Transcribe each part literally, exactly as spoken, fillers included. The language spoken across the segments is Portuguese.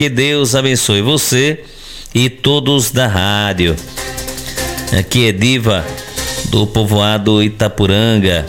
Que Deus abençoe você e todos da rádio. Aqui é Diva do povoado Itapuranga.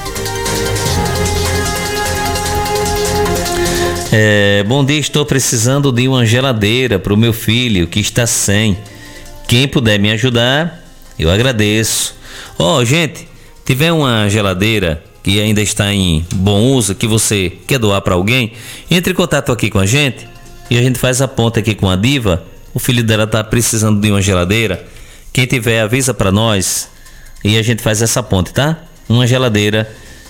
É, bom dia, estou precisando de uma geladeira para o meu filho que está sem. Quem puder me ajudar, eu agradeço. Ó, oh, gente, tiver uma geladeira que ainda está em bom uso, que você quer doar para alguém, entre em contato aqui com a gente e a gente faz a ponta aqui com a Diva. O filho dela está precisando de uma geladeira. Quem tiver, avisa para nós e a gente faz essa ponte, tá? Uma geladeira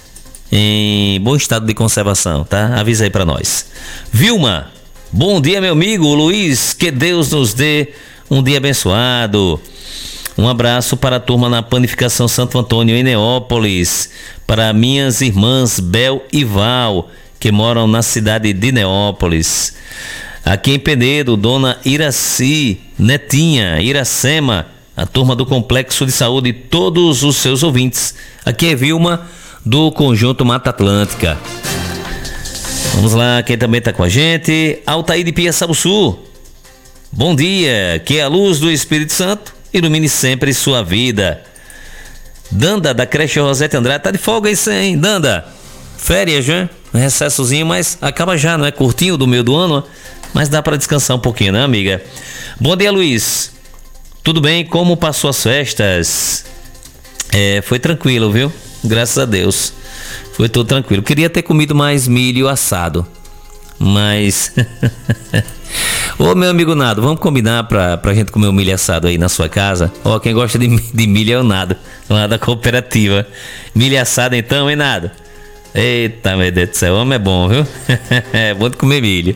em bom estado de conservação, tá? Avisa aí pra nós. Vilma, bom dia, meu amigo Luiz, que Deus nos dê um dia abençoado. Um abraço para a turma na Panificação Santo Antônio em Neópolis, para minhas irmãs Bel e Val, que moram na cidade de Neópolis. Aqui em Penedo, dona Iraci, Netinha, Iracema, a turma do Complexo de Saúde e todos os seus ouvintes. Aqui é Vilma, do Conjunto Mata Atlântica. Vamos lá, quem também está com a gente, Altair de Piaçabuçu. Bom dia, que a luz do Espírito Santo ilumine sempre sua vida. Danda, da creche Rosete Andrade, tá de folga isso, hein, Danda? Férias, né? Um recessozinho, mas acaba já, não é? Curtinho do meio do ano, mas dá para descansar um pouquinho, né, amiga? Bom dia, Luiz. Tudo bem? Como passou as festas? É, foi tranquilo, viu? Graças a Deus. Foi tudo tranquilo. Queria ter comido mais milho assado, mas... Ô, meu amigo Nado, vamos combinar pra, pra gente comer um milho assado aí na sua casa? Ó, quem gosta de, de milho é o Nado, lá da cooperativa. Milho assado então, hein, Nado? Eita, meu Deus do céu, homem é bom, viu? É bom de comer milho.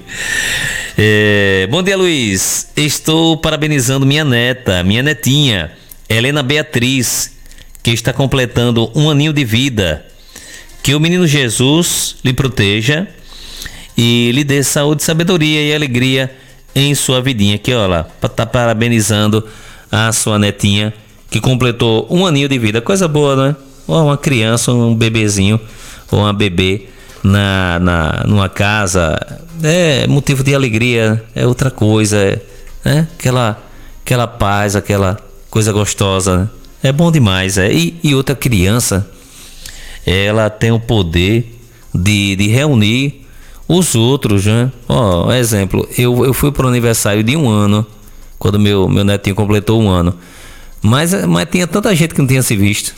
É, bom dia, Luiz. Estou parabenizando minha neta, minha netinha, Helena Beatriz, que está completando um aninho de vida. Que o menino Jesus lhe proteja e lhe dê saúde, sabedoria e alegria em sua vidinha. Aqui, ó lá, tá parabenizando a sua netinha que completou um aninho de vida. Coisa boa, né? Ó, uma criança, um bebezinho ou uma bebê na, na, numa casa é motivo de alegria, é outra coisa, né? Aquela, aquela paz, aquela coisa gostosa, né? É bom demais, é. E, e outra criança, ela tem o poder de, de reunir os outros, né? Ó, exemplo, eu, eu fui pro aniversário de um ano, quando meu, meu netinho completou um ano. Mas, mas tinha tanta gente que não tinha se visto.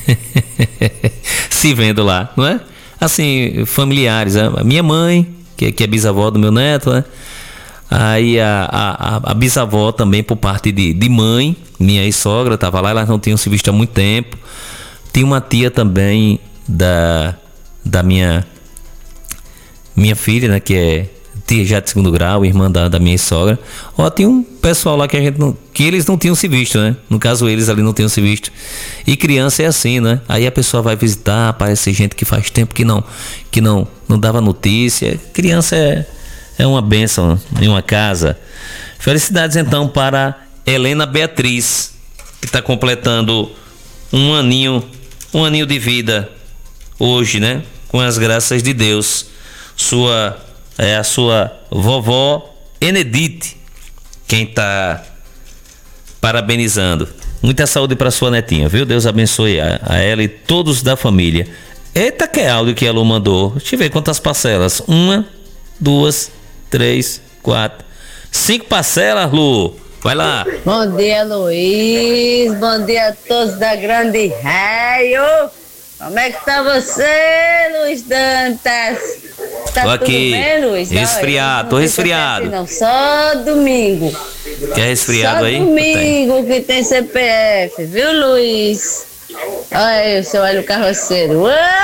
Se vendo lá, não é? Assim, familiares, né? Minha mãe, que, que é bisavó do meu neto, né? Aí a, a, a bisavó também por parte de, de mãe, minha ex-sogra estava lá, elas não tinham se visto há muito tempo. Tinha uma tia também da, da minha minha filha, né, que é tia já de segundo grau, irmã da, da minha ex-sogra. Ó, tinha um pessoal lá que a gente não, que eles não tinham se visto, né? No caso, eles ali não tinham se visto. E criança é assim, né? Aí a pessoa vai visitar, aparece gente que faz tempo que não que não, não dava notícia. Criança é É uma bênção em uma casa. Felicidades então para Helena Beatriz, que está completando um aninho, um aninho de vida hoje, né? Com as graças de Deus. Sua, é a sua vovó Enedite, quem está parabenizando. Muita saúde para sua netinha, viu? Deus abençoe a, a ela e todos da família. Eita, que áudio que ela mandou. Deixa eu ver quantas parcelas. Uma, duas, três, quatro, cinco parcelas, Lu. Vai lá. Bom dia, Luiz. Bom dia a todos da Grande Raio. Como é que tá você, Luiz Dantas? Tá tô tudo aqui, bem, Luiz? resfriado, tô resfriado. Não, só domingo. Quer resfriado só aí? domingo que tem C P F, viu, Luiz? Olha aí o seu Hélio Carroceiro.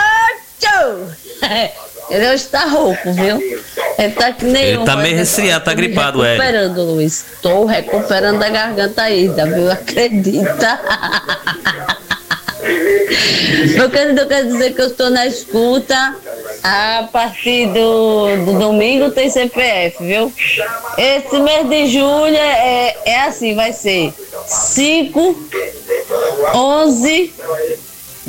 Ele hoje tá rouco, viu? Ele tá que nem Ele tá meio resfriado, tá gripado, Hélio. Recuperando, Luiz. Tô recuperando a garganta ainda, viu? Acredita? Meu querido, eu quero dizer que eu estou na escuta. A partir do, do domingo tem C P F, viu? Esse mês de julho é, é assim, vai ser cinco, onze,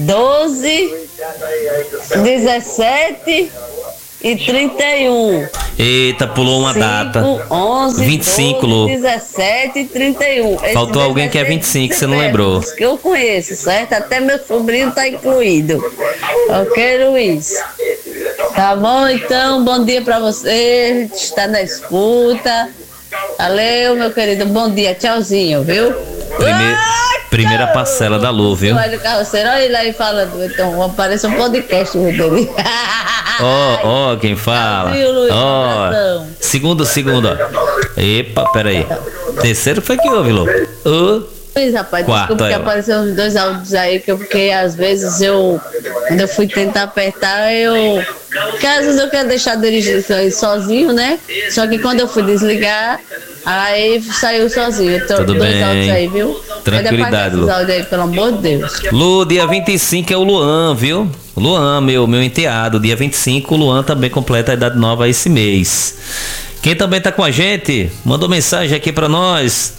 doze, dezessete e trinta e um. Eita, pulou uma cinco, data. onze, vinte e cinco, Lu. dezessete e trinta e um. Esse Faltou alguém que é dezessete vinte e cinco, você não lembrou. Que eu conheço, certo? Até meu sobrinho tá incluído. Ok, Luiz? Tá bom, então, bom dia pra você, está na escuta. Valeu, meu querido, bom dia, tchauzinho, viu? Primeiro, primeira parcela da Lu, viu? Olha o carroceiro, olha ele aí falando, então aparece um podcast dele. Ó, ó, quem fala. Ó, oh, segundo, segundo, ó. Epa, peraí. Terceiro foi que houve, Lu. Uh. Pois, rapaz, Quarto, desculpa que apareceu uns dois áudios aí, que eu, porque às vezes eu, quando eu fui tentar apertar, eu, porque às vezes eu quero deixar dirigir sozinho, né? Só que quando eu fui desligar, aí saiu sozinho. Então, tudo dois bem. áudios aí, viu? Tranquilidade, Lu. Áudios aí, pelo amor de Deus. Lu, dia vinte e cinco é o Luan, viu? Luan, meu, meu enteado. Dia vinte e cinco, o Luan também completa a idade nova esse mês. Quem também tá com a gente, mandou mensagem aqui pra nós.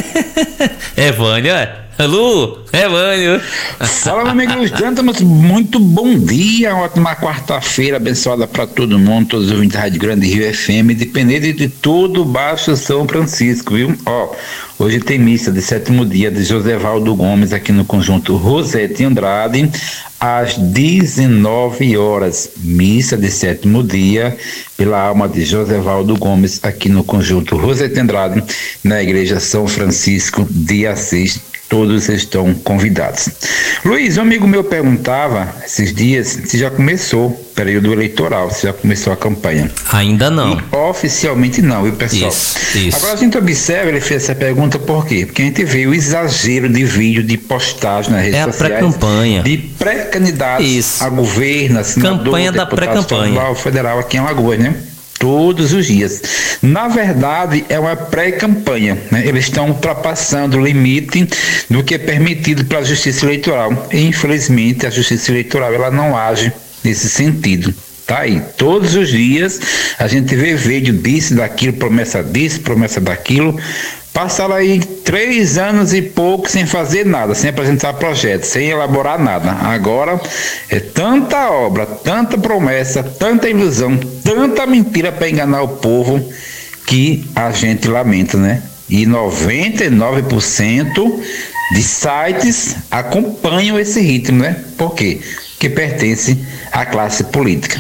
É Vânia, é? Lu, é Vânia. Fala, meu amigo Luiz Dantas, muito bom dia, ótima quarta-feira abençoada para todo mundo, todos os ouvintes da Rádio Grande Rio F M, dependendo de tudo, Baixo São Francisco, viu? Ó, hoje tem missa de sétimo dia de Josevaldo Gomes aqui no conjunto Rosete Andrade, às dezenove horas, missa de sétimo dia pela alma de Josevaldo Gomes aqui no conjunto Rosete Andrade, na igreja São Francisco de Assis. Todos estão convidados. Luiz, um amigo meu perguntava esses dias se já começou o período eleitoral, se já começou a campanha. Ainda não. E oficialmente não, viu, pessoal? Isso, isso. Agora a gente observa, ele fez essa pergunta por quê? Porque a gente vê o exagero de vídeo, de postagem nas redes é a sociais. Pré-campanha. De pré-candidatos a governo, a senador, campanha da pré-campanha. Estadual, federal aqui em Alagoas, né? Todos os dias. Na verdade, é uma pré-campanha, né? Eles estão ultrapassando o limite do que é permitido pela Justiça Eleitoral. E, infelizmente, a Justiça Eleitoral ela não age nesse sentido. Tá aí, todos os dias a gente vê vídeo disso, daquilo, promessa disso, promessa daquilo. Passaram aí três anos e pouco sem fazer nada, sem apresentar projetos, sem elaborar nada. Agora é tanta obra, tanta promessa, tanta ilusão, tanta mentira para enganar o povo que a gente lamenta, né? E noventa e nove por cento de sites acompanham esse ritmo, né? Por quê? Que pertence à classe política.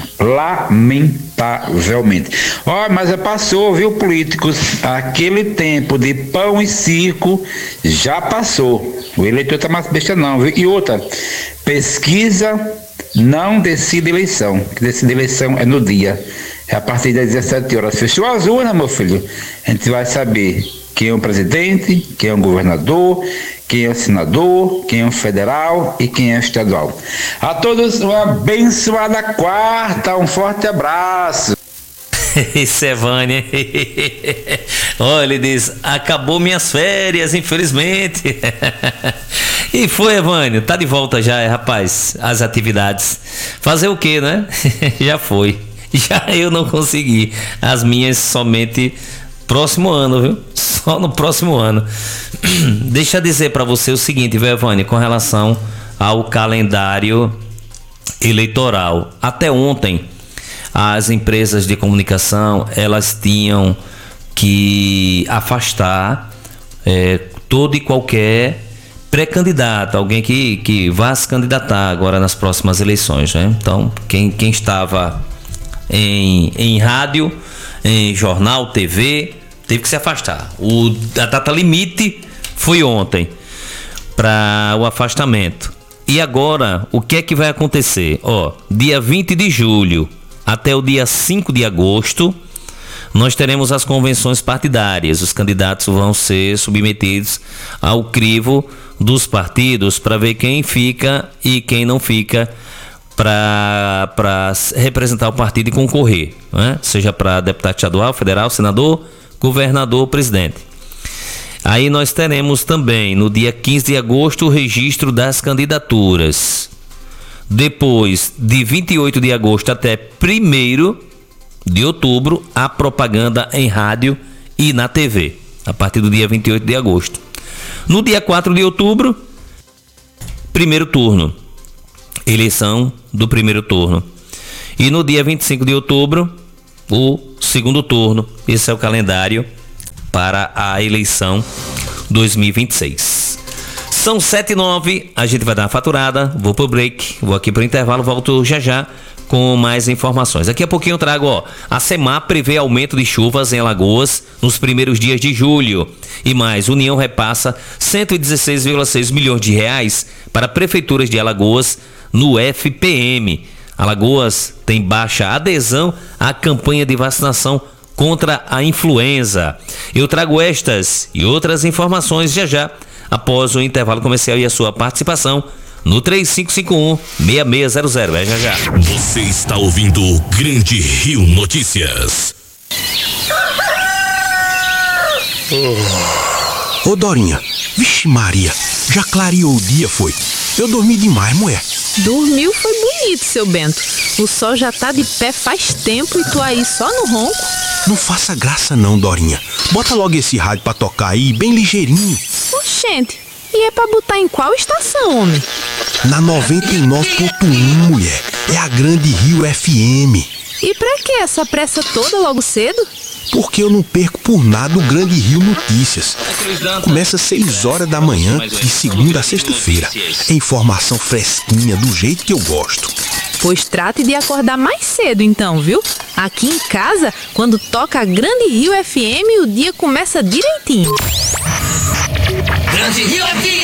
Lamentavelmente. Ó, oh, mas já passou, viu, políticos? Aquele tempo de pão e circo já passou. O eleitor tá mais besta não, viu? E outra, pesquisa não decide eleição. Que decide eleição é no dia. É a partir das dezessete horas. Fechou as urnas, meu filho? A gente vai saber quem é o presidente, quem é o governador, quem é o senador, quem é o federal e quem é o estadual. A todos uma abençoada quarta, um forte abraço. Isso é Vânia. Olha, ele diz, acabou minhas férias, infelizmente. E foi, Evânio, tá de volta já, rapaz, as atividades. Fazer o quê, né? Já foi. Já eu não consegui. As minhas somente próximo ano, viu? Só no próximo ano. Deixa eu dizer para você o seguinte, viu, Evânia, com relação ao calendário eleitoral. Até ontem, as empresas de comunicação, elas tinham que afastar é, todo e qualquer pré-candidato, alguém que, que vá se candidatar agora nas próximas eleições, né? Então, quem, quem estava em, em rádio, em jornal, T V, teve que se afastar. O, a data limite foi ontem para o afastamento. E agora, o que é que vai acontecer? Ó, dia vinte de julho até o dia cinco de agosto, nós teremos as convenções partidárias. Os candidatos vão ser submetidos ao crivo dos partidos para ver quem fica e quem não fica para representar o partido e concorrer, né? Seja para deputado estadual, federal, senador, governador, presidente. Aí nós teremos também no dia quinze de agosto o registro das candidaturas. Depois, de vinte e oito de agosto até primeiro de outubro, a propaganda em rádio e na T V, a partir do dia vinte e oito de agosto. No dia quatro de outubro, primeiro turno, eleição do primeiro turno. E no dia vinte e cinco de outubro, o segundo turno. Esse é o calendário para a eleição dois mil e vinte e seis. São sete e nove, a gente vai dar uma faturada, vou pro break, vou aqui pro intervalo, volto já já com mais informações. Daqui a pouquinho eu trago, ó, a SEMAR prevê aumento de chuvas em Alagoas nos primeiros dias de julho. E mais, União repassa cento e dezesseis vírgula seis milhões de reais para prefeituras de Alagoas no F P M. Alagoas tem baixa adesão à campanha de vacinação contra a influenza. Eu trago estas e outras informações já já, após o intervalo comercial e a sua participação no três cinco cinco um, seis seis zero zero. É já já. Você está ouvindo o Grande Rio Notícias. Ô Dorinha, vixe Maria, já clareou o dia, foi? Eu dormi demais, mulher. Dormiu foi bonito, seu Bento. O sol já tá de pé faz tempo e tu aí só no ronco. Não faça graça não, Dorinha. Bota logo esse rádio pra tocar aí, bem ligeirinho. Oxente, e é pra botar em qual estação, homem? Na noventa e nove ponto um, mulher. É a Grande Rio F M. E pra que essa pressa toda logo cedo? Porque eu não perco por nada o Grande Rio Notícias. Começa às seis horas da manhã, de segunda a sexta-feira. É informação fresquinha, do jeito que eu gosto. Pois trate de acordar mais cedo então, viu? Aqui em casa, quando toca a Grande Rio F M, o dia começa direitinho. Grande Rio F M!